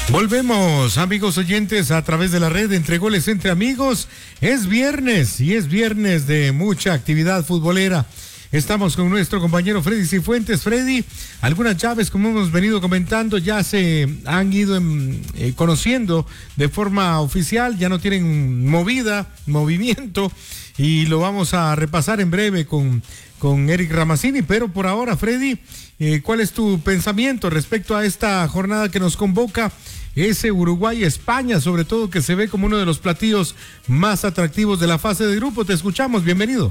Volvemos, amigos oyentes, a través de la red Entre Goles Entre Amigos. Es viernes y es viernes de mucha actividad futbolera. Estamos con nuestro compañero Freddy Cifuentes. Freddy, algunas llaves, como hemos venido comentando, ya se han ido conociendo de forma oficial, ya no tienen movimiento, y lo vamos a repasar en breve con Eric Ramazzini. Pero por ahora, Freddy, ¿cuál es tu pensamiento respecto a esta jornada que nos convoca? Ese Uruguay-España, sobre todo, que se ve como uno de los platillos más atractivos de la fase de grupo. Te escuchamos, bienvenido.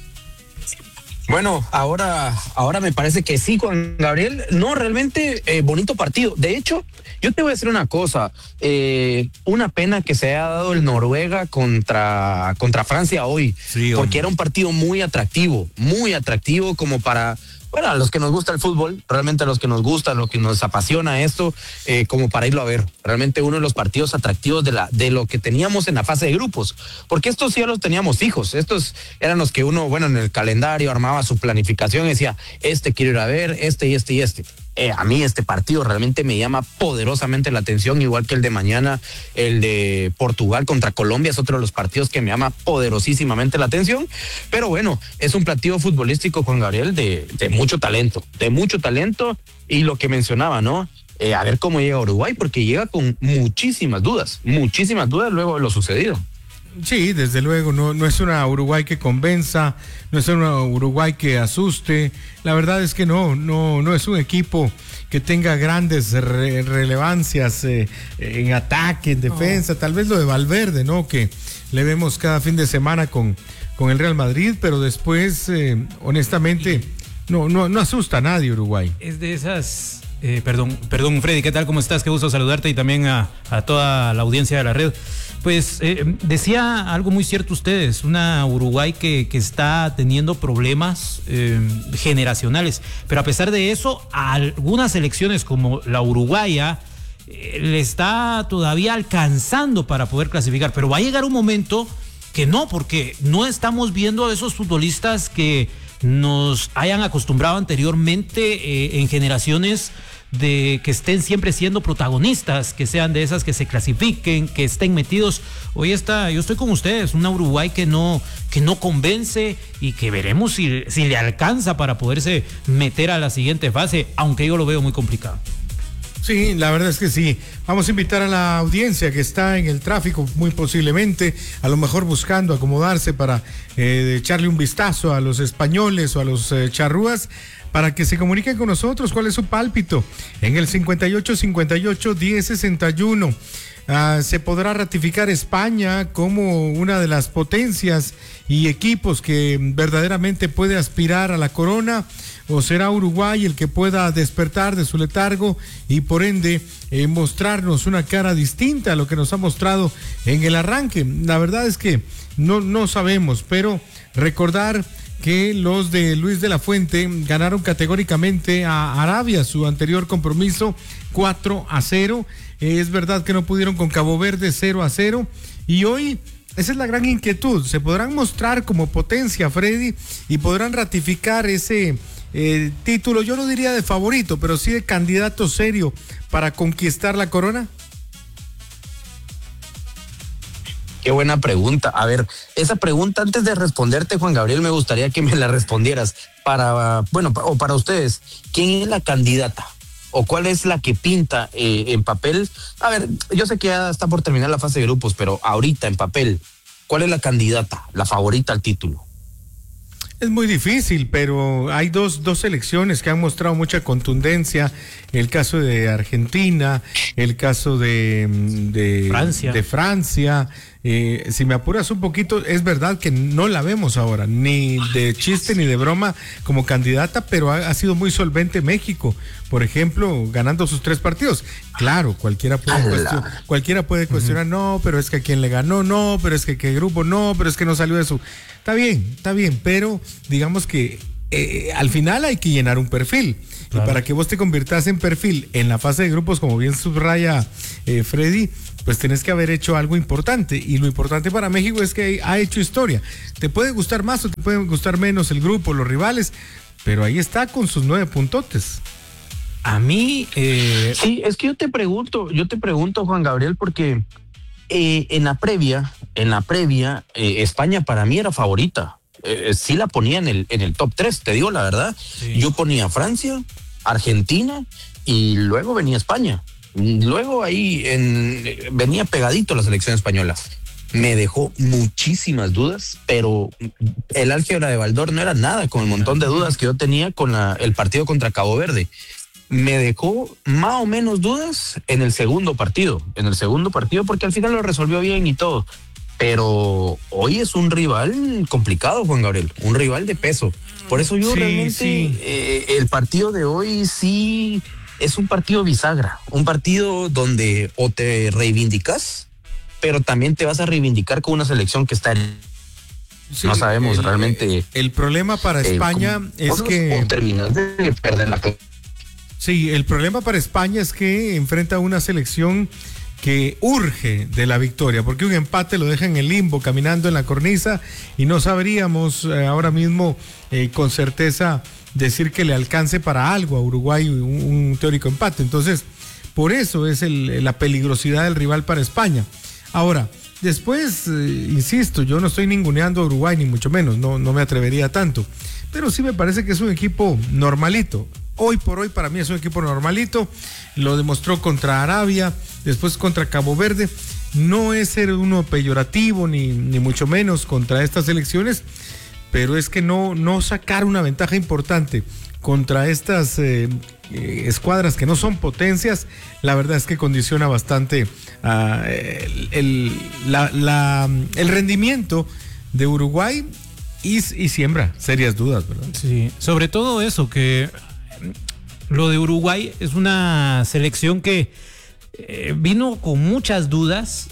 Bueno, ahora me parece que sí, Juan Gabriel. No, realmente bonito partido. De hecho, yo te voy a decir una cosa. Una pena que se haya dado el Noruega contra Francia hoy, sí, porque era un partido muy atractivo como para... Bueno, a los que nos gusta el fútbol, realmente a los que nos gusta, lo que nos apasiona esto, como para irlo a ver. Realmente uno de los partidos atractivos de lo que teníamos en la fase de grupos. Porque estos sí ya los teníamos fijos. Estos eran los que uno, bueno, en el calendario armaba su planificación y decía, quiero ir a ver, y este. A mí este partido realmente me llama poderosamente la atención, igual que el de mañana, el de Portugal contra Colombia, es otro de los partidos que me llama poderosísimamente la atención. Pero bueno, es un partido futbolístico, Juan Gabriel, de mucho talento, y lo que mencionaba, ¿no? A ver cómo llega Uruguay, porque llega con muchísimas dudas luego de lo sucedido. Sí, desde luego, no es una Uruguay que convenza, no es una Uruguay que asuste. La verdad es que no es un equipo que tenga grandes relevancias en ataque, en defensa. Tal vez lo de Valverde, ¿no? Que le vemos cada fin de semana con el Real Madrid, pero después, honestamente, no asusta a nadie Uruguay. Es de esas... Perdón, Freddy, ¿qué tal? ¿Cómo estás? Qué gusto saludarte, y también a toda la audiencia de la red. Pues decía algo muy cierto ustedes, una Uruguay que está teniendo problemas generacionales, pero a pesar de eso, a algunas selecciones como la uruguaya le está todavía alcanzando para poder clasificar, pero va a llegar un momento que no, porque no estamos viendo a esos futbolistas que nos hayan acostumbrado anteriormente en generaciones de que estén siempre siendo protagonistas, que sean de esas que se clasifiquen, que estén metidos. Yo estoy con ustedes, una Uruguay que no convence, y que veremos si le alcanza para poderse meter a la siguiente fase, aunque yo lo veo muy complicado. Sí, la verdad es que sí. Vamos a invitar a la audiencia que está en el tráfico, muy posiblemente, a lo mejor buscando acomodarse para echarle un vistazo a los españoles o a los charrúas, para que se comuniquen con nosotros. ¿Cuál es su pálpito? En el 58-58-10-61. Se podrá ratificar España como una de las potencias y equipos que verdaderamente puede aspirar a la corona, o será Uruguay el que pueda despertar de su letargo y por ende mostrarnos una cara distinta a lo que nos ha mostrado en el arranque. La verdad es que no sabemos, pero recordar que los de Luis de la Fuente ganaron categóricamente a Arabia su anterior compromiso 4-0. Es verdad que no pudieron con Cabo Verde 0-0, y hoy esa es la gran inquietud. ¿Se podrán mostrar como potencia, Freddy, y podrán ratificar ese título? Yo no diría de favorito, pero sí de candidato serio para conquistar la corona. Qué buena pregunta. A ver, esa pregunta, antes de responderte, Juan Gabriel, me gustaría que me la respondieras para ustedes. ¿Quién es la candidata? ¿O cuál es la que pinta en papel? A ver, yo sé que ya está por terminar la fase de grupos, pero ahorita en papel, ¿cuál es la candidata, la favorita al título? Es muy difícil, pero hay dos selecciones que han mostrado mucha contundencia. El caso de Argentina, el caso de Francia. Si me apuras un poquito, es verdad que no la vemos ahora, ni de chiste ni de broma como candidata, pero ha sido muy solvente México, por ejemplo, ganando sus 3 partidos. Claro, cualquiera puede cuestionar, no, pero es que a quién le ganó, no, pero es que qué grupo, no, pero es que no salió de su... Está bien, pero digamos que al final hay que llenar un perfil. Claro. Y para que vos te conviertas en perfil en la fase de grupos, como bien subraya Freddy, pues tenés que haber hecho algo importante, y lo importante para México es que ha hecho historia. Te puede gustar más o te puede gustar menos el grupo, los rivales, pero ahí está con sus 9 puntotes. A mí... Sí, es que yo te pregunto, Juan Gabriel, porque en la previa, España para mí era favorita. Sí la ponía en el top 3, te digo la verdad. Sí. Yo ponía Francia, Argentina y luego venía España. Luego ahí venía pegadito la selección española. Me dejó muchísimas dudas, pero el álgebra de Baldor no era nada con el montón de dudas que yo tenía con el partido contra Cabo Verde. Me dejó más o menos dudas en el segundo partido, porque al final lo resolvió bien y todo. Pero hoy es un rival complicado, Juan Gabriel, un rival de peso. Por eso yo realmente el partido de hoy sí es un partido bisagra, un partido donde o te reivindicas, pero también te vas a reivindicar con una selección que está en... Sí, no sabemos realmente. El problema para España es que... terminas de perder la... Sí, el problema para España es que enfrenta a una selección que urge de la victoria, porque un empate lo deja en el limbo, caminando en la cornisa, y no sabríamos ahora mismo con certeza decir que le alcance para algo a Uruguay un teórico empate. Entonces, por eso es la peligrosidad del rival para España. Ahora, después, insisto, yo no estoy ninguneando a Uruguay, ni mucho menos, no me atrevería tanto, pero sí me parece que es un equipo normalito. Hoy por hoy para mí es un equipo normalito, lo demostró contra Arabia, después contra Cabo Verde. No es ser uno peyorativo ni mucho menos contra estas selecciones, pero es que no sacar una ventaja importante contra estas escuadras que no son potencias, la verdad es que condiciona bastante el rendimiento de Uruguay y siembra serias dudas, ¿verdad? Sí, sobre todo eso, que lo de Uruguay es una selección que vino con muchas dudas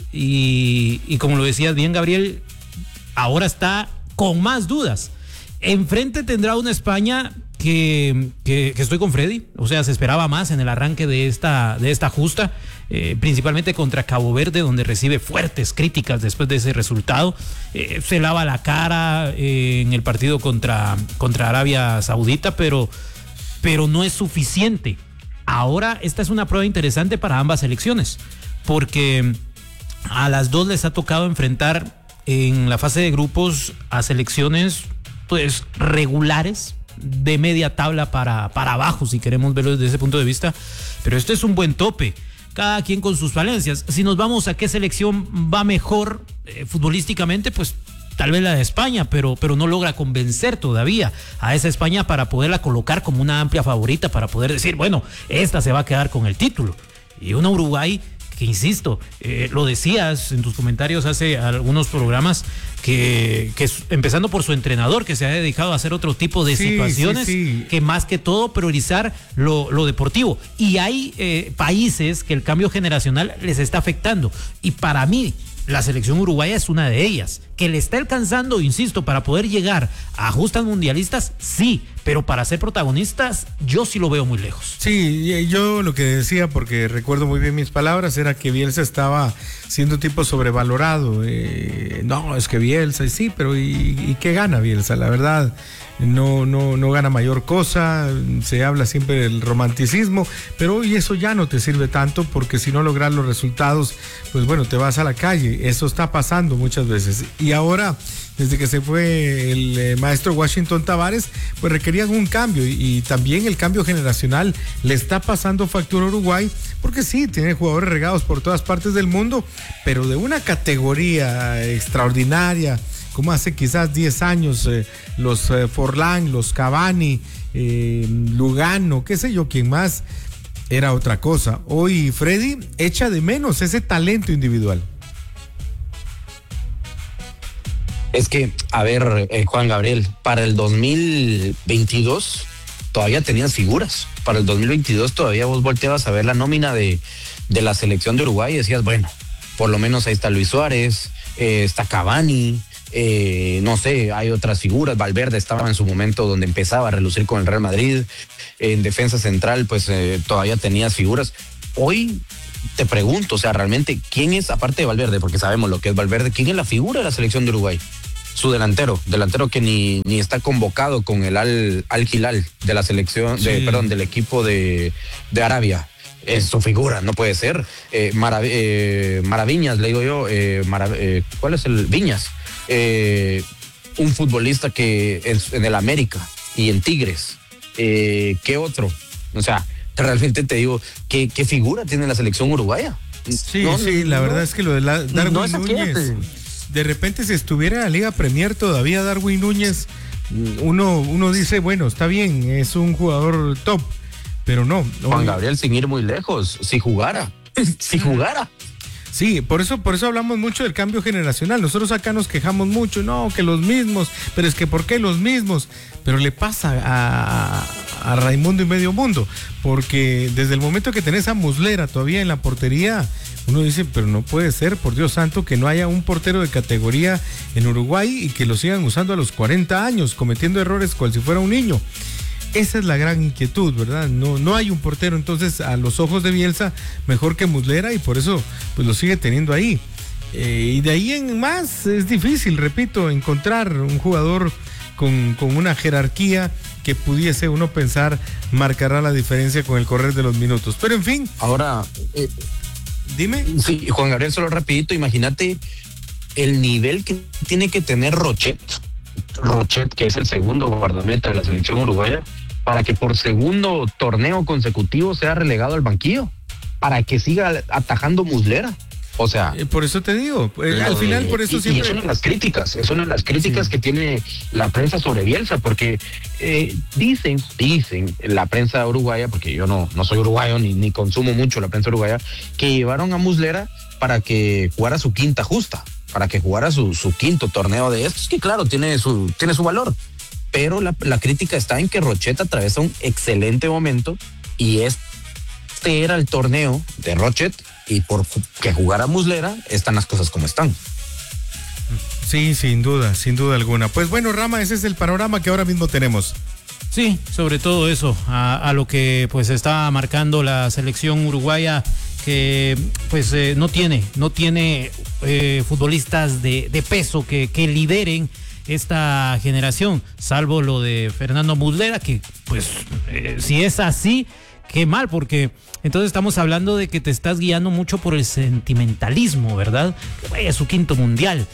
y como lo decías bien, Gabriel, ahora está con más dudas. Enfrente tendrá una España que estoy con Freddy, o sea, se esperaba más en el arranque de esta justa, principalmente contra Cabo Verde, donde recibe fuertes críticas después de ese resultado. Se lava la cara en el partido contra Arabia Saudita, pero no es suficiente. Ahora esta es una prueba interesante para ambas selecciones, porque a las dos les ha tocado enfrentar en la fase de grupos a selecciones pues regulares, de media tabla para abajo, si queremos verlo desde ese punto de vista, pero este es un buen tope, cada quien con sus falencias. Si nos vamos a qué selección va mejor futbolísticamente, pues tal vez la de España, pero no logra convencer todavía a esa España para poderla colocar como una amplia favorita, para poder decir, bueno, esta se va a quedar con el título. Y una Uruguay que, insisto, lo decías en tus comentarios hace algunos programas, que empezando por su entrenador, que se ha dedicado a hacer otro tipo de situaciones, que más que todo priorizar lo deportivo. Y hay países que el cambio generacional les está afectando. Y para mí, la selección uruguaya es una de ellas, que le está alcanzando, insisto, para poder llegar a justas mundialistas, sí, pero para ser protagonistas, yo sí lo veo muy lejos. Sí, yo lo que decía, porque recuerdo muy bien mis palabras, era que Bielsa estaba siendo un tipo sobrevalorado. No, es que Bielsa, sí, pero ¿y qué gana Bielsa? La verdad, no gana mayor cosa, se habla siempre del romanticismo, pero hoy eso ya no te sirve tanto, porque si no logras los resultados, pues bueno, te vas a la calle. Eso está pasando muchas veces. Y ahora, desde que se fue el maestro Washington Tavares, pues requerían un cambio, y también el cambio generacional le está pasando factura a Uruguay, porque sí, tiene jugadores regados por todas partes del mundo, pero de una categoría extraordinaria, como hace quizás 10 años, los Forlán, los Cavani, Lugano, qué sé yo, quién más, era otra cosa. Hoy Freddy echa de menos ese talento individual. Es que, a ver, Juan Gabriel, para el 2022 todavía tenías figuras. Para el 2022 todavía vos volteabas a ver la nómina de la selección de Uruguay y decías, bueno, por lo menos ahí está Luis Suárez, está Cavani, no sé, hay otras figuras. Valverde estaba en su momento donde empezaba a relucir con el Real Madrid. En defensa central, pues todavía tenías figuras. Hoy te pregunto, o sea, realmente, ¿quién es, aparte de Valverde, porque sabemos lo que es Valverde, quién es la figura de la selección de Uruguay? su delantero que ni está convocado con el Al Hilal de la selección, del equipo de Arabia. Es su figura, no puede ser. Maraviñas, le digo yo, ¿cuál es el Viñas? Un futbolista que en el América y en Tigres. ¿Qué otro? O sea, realmente te digo, ¿qué figura tiene la selección uruguaya? Sí, la verdad es que lo de Darwin Núñez, de repente si estuviera en la Liga Premier todavía Darwin Núñez, uno dice, bueno, está bien, es un jugador top, pero no. Juan Gabriel, sin ir muy lejos, si jugara. Sí, por eso hablamos mucho del cambio generacional. Nosotros acá nos quejamos mucho, no, que los mismos, pero es que ¿por qué los mismos? Pero le pasa a Raimundo y medio mundo, porque desde el momento que tenés a Muslera todavía en la portería, uno dice, pero no puede ser, por Dios santo, que no haya un portero de categoría en Uruguay y que lo sigan usando a los 40 años, cometiendo errores cual si fuera un niño. Esa es la gran inquietud, ¿verdad? No hay un portero, entonces a los ojos de Bielsa mejor que Muslera y por eso pues lo sigue teniendo ahí. Y de ahí en más es difícil, repito, encontrar un jugador con una jerarquía que pudiese uno pensar marcará la diferencia con el correr de los minutos. Pero en fin. Ahora, dime. Sí, Juan Gabriel, solo rapidito, imagínate el nivel que tiene que tener Rochet, que es el segundo guardameta de la selección uruguaya, para que por segundo torneo consecutivo sea relegado al banquillo, para que siga atajando Muslera. O sea, por eso te digo, al final por eso siempre. Y es una de las críticas que tiene la prensa sobre Bielsa, porque dicen la prensa uruguaya, porque yo no soy uruguayo ni consumo mucho la prensa uruguaya, que llevaron a Muslera para que jugara su quinta justa, para que jugara su quinto torneo de estos, que claro, tiene su valor, pero la crítica está en que Rochet atraviesa un excelente momento y este era el torneo de Rochet y por que jugara Muslera están las cosas como están. Sí, sin duda alguna. Pues bueno, Rama, ese es el panorama que ahora mismo tenemos. Sí, sobre todo eso, a lo que pues está marcando la selección uruguaya, que pues no tiene futbolistas de peso que lideren esta generación, salvo lo de Fernando Muslera, que pues si es así, qué mal, porque entonces estamos hablando de que te estás guiando mucho por el sentimentalismo, ¿verdad? Que vaya a su quinto mundial.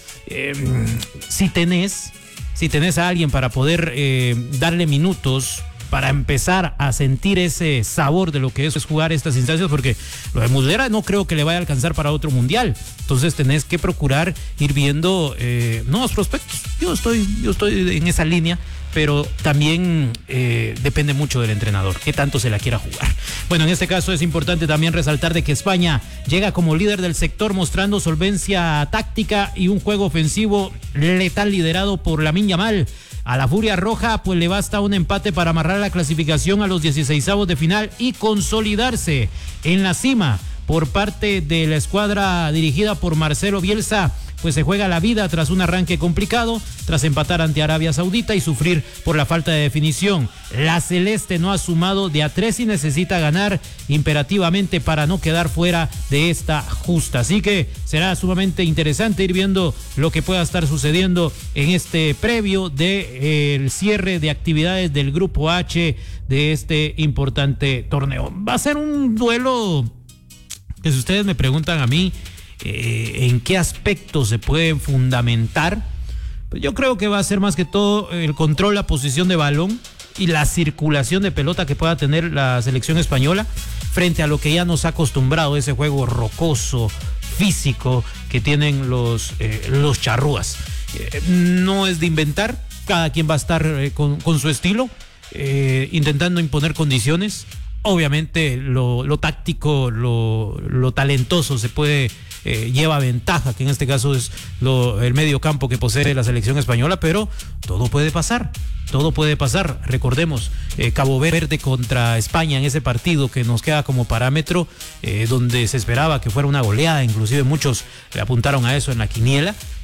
Si tenés a alguien para poder darle minutos, para empezar a sentir ese sabor de lo que es jugar estas instancias, porque lo de Muslera no creo que le vaya a alcanzar para otro mundial. Entonces tenés que procurar ir viendo nuevos prospectos. Yo estoy en esa línea, pero también depende mucho del entrenador, qué tanto se la quiera jugar. Bueno, en este caso es importante también resaltar de que España llega como líder del sector, mostrando solvencia táctica y un juego ofensivo letal liderado por Lamine Yamal. A la Furia Roja pues le basta un empate para amarrar la clasificación a los 16avos de final y consolidarse en la cima. Por parte de la escuadra dirigida por Marcelo Bielsa, pues se juega la vida tras un arranque complicado, tras empatar ante Arabia Saudita y sufrir por la falta de definición. La Celeste no ha sumado de a 3 y necesita ganar imperativamente para no quedar fuera de esta justa. Así que será sumamente interesante ir viendo lo que pueda estar sucediendo en este previo del cierre de actividades del Grupo H de este importante torneo. Va a ser un duelo que, si ustedes me preguntan a mí, en qué aspectos se pueden fundamentar, pues yo creo que va a ser más que todo el control, la posición de balón y la circulación de pelota que pueda tener la selección española frente a lo que ya nos ha acostumbrado, ese juego rocoso, físico que tienen los charrúas. No es de inventar, cada quien va a estar con su estilo, intentando imponer condiciones. Obviamente lo táctico, lo talentoso se puede lleva ventaja, que en este caso es el medio campo que posee la selección española, pero todo puede pasar. Recordemos, Cabo Verde contra España en ese partido que nos queda como parámetro, donde se esperaba que fuera una goleada, inclusive muchos le apuntaron a eso en la quiniela,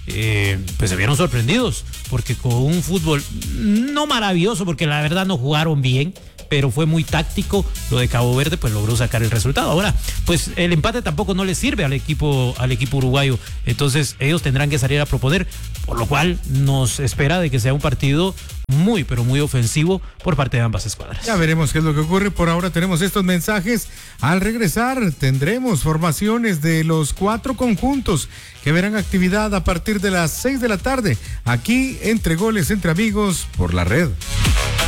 pues se vieron sorprendidos, porque con un fútbol no maravilloso, porque la verdad no jugaron bien, pero fue muy táctico. Lo de Cabo Verde pues logró sacar el resultado. Ahora, pues el empate tampoco no le sirve al equipo uruguayo, entonces ellos tendrán que salir a proponer, por lo cual nos espera de que sea un partido muy, pero muy ofensivo por parte de ambas escuadras. Ya veremos qué es lo que ocurre. Por ahora tenemos estos mensajes. Al regresar tendremos formaciones de los 4 conjuntos que verán actividad a partir de las 6 de la tarde, aquí entre Goles Entre Amigos por la Red.